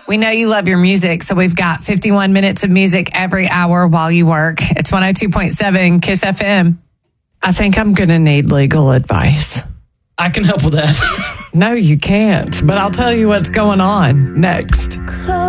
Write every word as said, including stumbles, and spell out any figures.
We know you love your music, so we've got fifty-one minutes of music every hour while you work. It's one oh two point seven Kiss F M. I think I'm going to need legal advice. I can help with that. No, you can't, but I'll tell you what's going on next.